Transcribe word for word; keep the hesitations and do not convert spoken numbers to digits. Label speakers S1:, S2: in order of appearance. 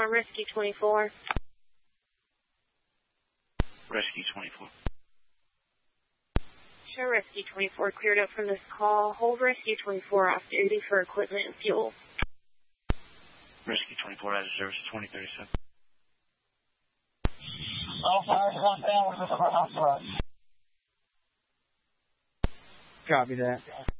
S1: alarm, Rescue twenty-four.
S2: Rescue twenty-four.
S1: Show Rescue twenty-four cleared up from this call. Hold Rescue twenty-four off duty for equipment and fuel.
S2: Rescue twenty-four out of service twenty thirty-seven.
S3: All fires on down with the courthouse.
S4: Copy that.